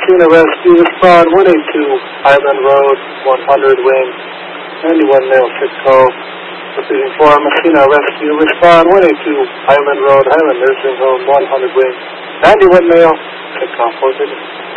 Messina Rescue, respond 182 Highland Road, 100 wing, 91 male, 6 call. Proceeding for Messina Rescue, respond 182 Highland Road, Highland Nursing Home, 100 wing, 91 male, 6 call, 4